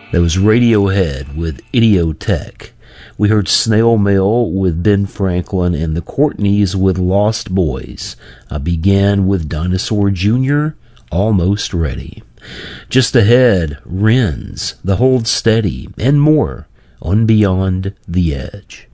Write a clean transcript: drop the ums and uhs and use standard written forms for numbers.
That was Radiohead with Idiotech. We heard Snail Mail with Ben Franklin and the Courtneys with Lost Boys. I began with Dinosaur Jr., Almost Ready. Just ahead, Wrens, The Hold Steady, and more on Beyond the Edge.